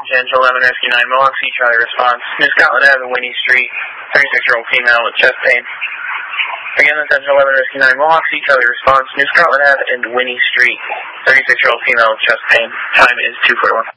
Angel 11 Rescue 9, Mohawk Sea Charlie response. New Scotland Ave and Winnie Street, 36-year-old female with chest pain. Again, that's Angel 11 Rescue 9, Mohawk Sea Charlie response. New Scotland Ave and Winnie Street, 36-year-old female with chest pain. Time is 2:41.